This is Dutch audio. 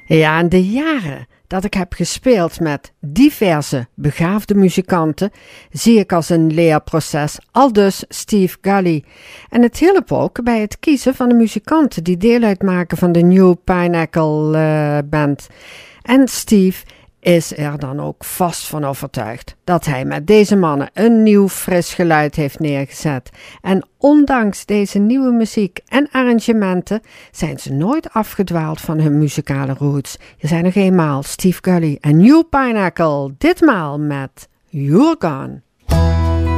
Ja, en de jaren dat ik heb gespeeld met diverse begaafde muzikanten, zie ik als een leerproces, aldus Steve Gully. En het hielp ook bij het kiezen van de muzikanten die deel uitmaken van de New Pinnacle Band. En Steve is er dan ook vast van overtuigd dat hij met deze mannen een nieuw fris geluid heeft neergezet. En ondanks deze nieuwe muziek en arrangementen zijn ze nooit afgedwaald van hun muzikale roots. Je zijn nog eenmaal Steve Gully en New Pinnacle, ditmaal met You're Gone.